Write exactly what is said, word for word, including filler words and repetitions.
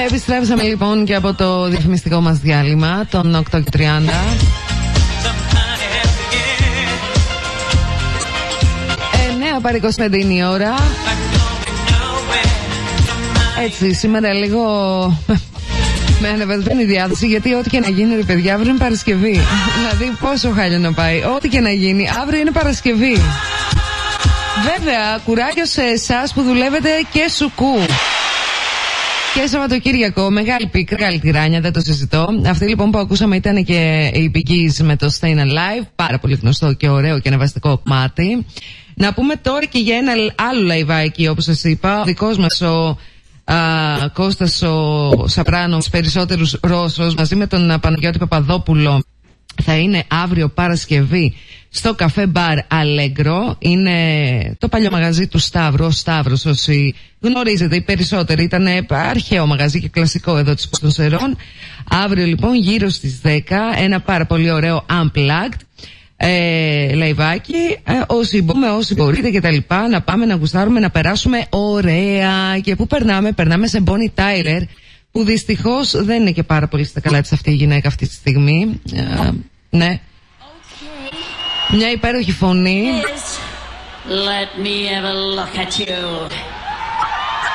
Επιστρέψαμε λοιπόν και από το διαφημιστικό μας διάλειμμα των οκτώ και τριάντα. εννέα παρά είκοσι πέντε είναι η ώρα. Έτσι, σήμερα λίγο με ανεβασμένη διάθεση, γιατί ό,τι και να γίνει, ρε παιδιά, αύριο είναι Παρασκευή. Δηλαδή, πόσο χάλια να πάει. Ό,τι και να γίνει, αύριο είναι Παρασκευή. Βέβαια, κουράγιο σε εσάς που δουλεύετε και σουκού. Και Σαββατοκύριακο, μεγάλη πίκρα, μεγάλη τυράνια, δεν το συζητώ. Αυτή λοιπόν που ακούσαμε ήταν και η Bee Gees με το Stayin' Alive. Πάρα πολύ γνωστό και ωραίο και ανεβαστικό κομμάτι. Να πούμε τώρα και για ένα άλλο λαϊβάκι, όπως σας είπα. Ο δικός μας ο α, Κώστας ο Σαπράνος, περισσότερους Ρώσος, μαζί με τον Παναγιώτη Παπαδόπουλο, θα είναι αύριο Παρασκευή στο καφέ μπαρ Allegro. Είναι το παλιό μαγαζί του Σταύρου. Ο Σταύρος, όσοι γνωρίζετε, οι περισσότεροι, ήταν αρχαίο μαγαζί και κλασικό εδώ της Ποστερών. Αύριο λοιπόν γύρω στις δέκα, ένα πάρα πολύ ωραίο Unplugged ε, λαϊβάκι, ε, όσοι μπορούμε, όσοι μπορείτε και τα λοιπά, να πάμε να γουστάρουμε, να περάσουμε ωραία. Και πού περνάμε? Περνάμε σε Bonnie Tyler, που δυστυχώς δεν είναι και πάρα πολύ στα καλά της αυτή η γυναίκα αυτή τη στιγμή. ε, ναι okay. Μια υπέροχη φωνή. Let me have a look at you.